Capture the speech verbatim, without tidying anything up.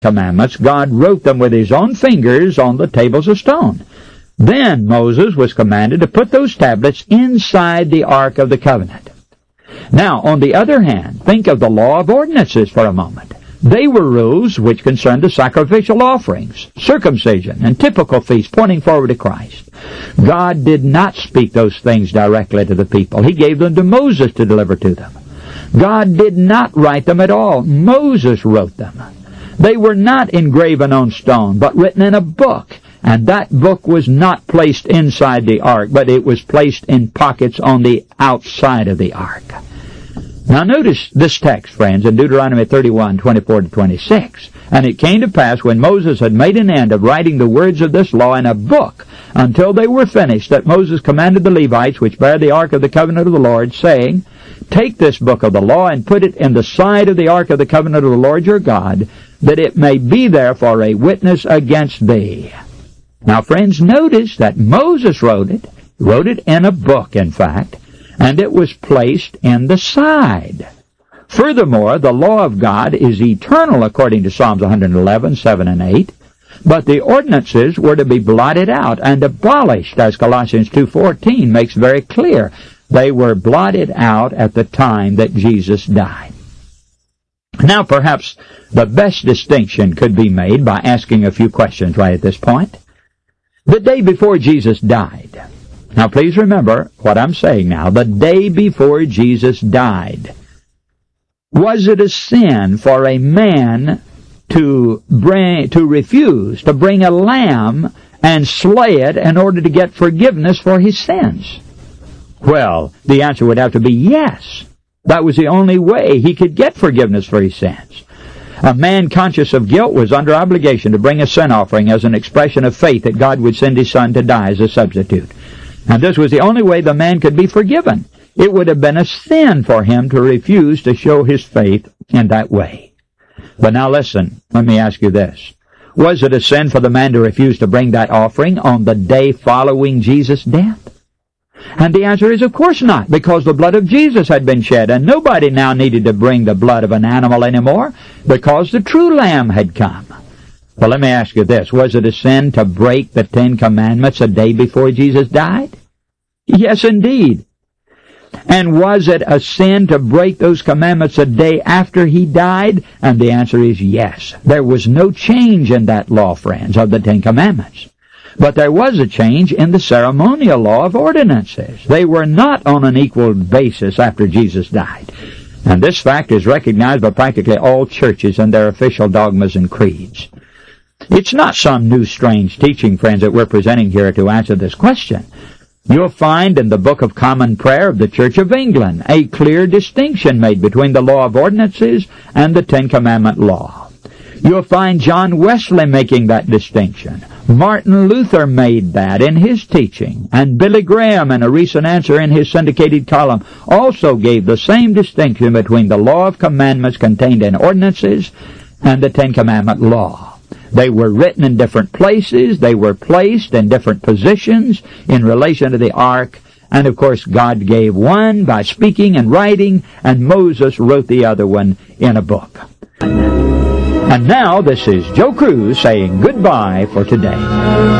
commandments, God wrote them with his own fingers on the tables of stone. Then Moses was commanded to put those tablets inside the Ark of the Covenant. Now, on the other hand, think of the law of ordinances for a moment. They were rules which concerned the sacrificial offerings, circumcision, and typical feasts pointing forward to Christ. God did not speak those things directly to the people. He gave them to Moses to deliver to them. God did not write them at all. Moses wrote them. They were not engraven on stone, but written in a book. And that book was not placed inside the ark, but it was placed in pockets on the outside of the ark. Now notice this text, friends, in Deuteronomy thirty-one, twenty-four to twenty-six. And it came to pass, when Moses had made an end of writing the words of this law in a book, until they were finished, that Moses commanded the Levites, which bear the ark of the covenant of the Lord, saying, Take this book of the law, and put it in the side of the ark of the covenant of the Lord your God, that it may be there for a witness against thee. Now, friends, notice that Moses wrote it, wrote it in a book, in fact, and it was placed in the side. Furthermore, the law of God is eternal, according to Psalms one eleven, seven and eight, but the ordinances were to be blotted out and abolished, as Colossians two fourteen makes very clear. They were blotted out at the time that Jesus died. Now, perhaps the best distinction could be made by asking a few questions right at this point. The day before Jesus died. Now, please remember what I'm saying now. The day before Jesus died. Was it a sin for a man to bring, to refuse to bring a lamb and slay it in order to get forgiveness for his sins? Well, the answer would have to be yes. That was the only way he could get forgiveness for his sins. A man conscious of guilt was under obligation to bring a sin offering as an expression of faith that God would send his son to die as a substitute. And this was the only way the man could be forgiven. It would have been a sin for him to refuse to show his faith in that way. But now listen, let me ask you this. Was it a sin for the man to refuse to bring that offering on the day following Jesus' death? And the answer is, of course not, because the blood of Jesus had been shed, and nobody now needed to bring the blood of an animal anymore, because the true Lamb had come. Well, let me ask you this. Was it a sin to break the Ten Commandments a day before Jesus died? Yes, indeed. And was it a sin to break those commandments a day after he died? And the answer is yes. There was no change in that law, friends, of the Ten Commandments. But there was a change in the ceremonial law of ordinances. They were not on an equal basis after Jesus died. And this fact is recognized by practically all churches in their official dogmas and creeds. It's not some new strange teaching, friends, that we're presenting here to answer this question. You'll find in the Book of Common Prayer of the Church of England a clear distinction made between the law of ordinances and the Ten Commandment law. You'll find John Wesley making that distinction. Martin Luther made that in his teaching, and Billy Graham, in a recent answer in his syndicated column, also gave the same distinction between the law of commandments contained in ordinances and the Ten Commandment law. They were written in different places, they were placed in different positions in relation to the ark, and of course God gave one by speaking and writing, and Moses wrote the other one in a book. And now, this is Joe Cruz saying goodbye for today.